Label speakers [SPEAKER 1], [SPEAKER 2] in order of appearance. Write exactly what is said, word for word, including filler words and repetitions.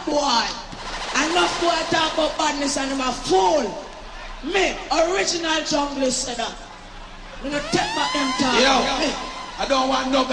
[SPEAKER 1] boy. Enough boy talk about badness and I'm a fool. Me, original jungle said that. I'm gonna take back them time.
[SPEAKER 2] Yo, I don't want no